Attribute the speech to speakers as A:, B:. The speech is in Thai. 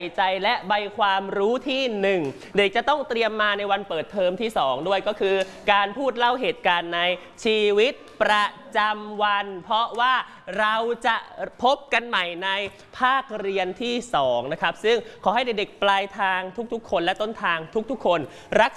A: ใจและใบความรู้ที่ 1 เด็กจะต้องเตรียมมาในวันเปิดเทอมที่ 2 ด้วยก็คือการพูดเล่าเหตุการณ์ในชีวิตประจำวันเพราะว่าเราจะพบกันใหม่ในภาคเรียนที่ 2 นะครับซึ่งขอให้เด็กๆปลายทางทุกๆคนและต้นทางทุกๆคนรัก